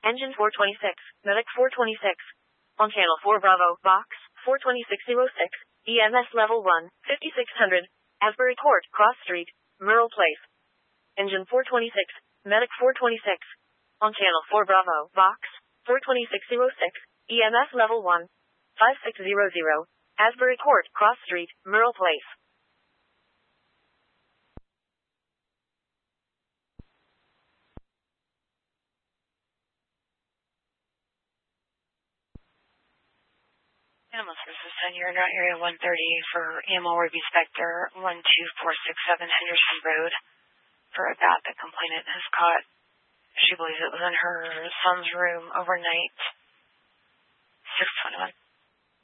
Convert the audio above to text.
Engine 426, Medic 426. On Channel 4 Bravo, Box 42606, EMS Level 1, 5600, Asbury Court, Cross Street, Merle Place. Engine 426, Medic 426. On Channel 4 Bravo, Box 42606, EMS Level 1, 5600, Asbury Court, Cross Street, Merle Place. Animal Services 10, you're in area 130 for Animal Review Spectre 12467 Henderson Road for a bat the complainant has caught. She believes it was in her son's room overnight. 621.